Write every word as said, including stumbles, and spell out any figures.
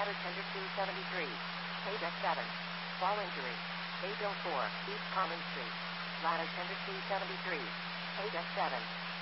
Ladder tender two seventy-three. Page X seven. Fall injury. Page oh four. East Common Street. Ladder tender two seventy-three. Page X seven.